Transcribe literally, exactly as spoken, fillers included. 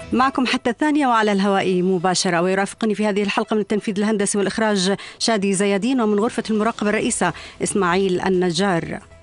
معكم حتى الثانية وعلى الهواء مباشرة، ويرافقني في هذه الحلقة من التنفيذ الهندسي والإخراج شادي زيادين، ومن غرفة المراقبة الرئيسة إسماعيل النجار.